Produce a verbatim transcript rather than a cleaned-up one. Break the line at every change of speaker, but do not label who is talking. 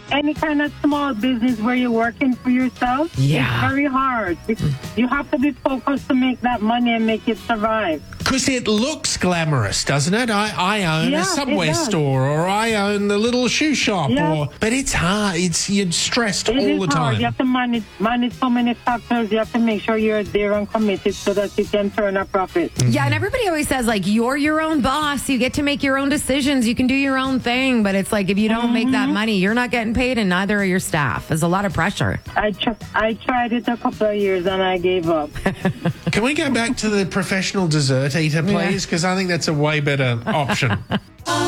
any kind of small business where you're working for yourself,
Yeah.
it's very hard. You have to be focused to make that money and make it survive.
Because it looks glamorous, doesn't it? I, I own
Yeah,
a
it
Subway
does.
store, or I own the little shoe shop,
Yeah.
or but it's hard. It's you're stressed
It
all
is
the
hard.
time.
You have to manage, manage so many factors. You have to make sure you're there and committed so that you can turn a profit.
Yeah, and everybody always says, like, you're your own boss. You get to make your own decisions. You can do your own thing. But it's like, if you don't make that money, you're not getting paid, and neither are your staff. There's a lot of pressure.
I, tr- I tried it a couple of years and I gave up.
Can we go back to the professional dessert eater, please? Because I think that's a way better option.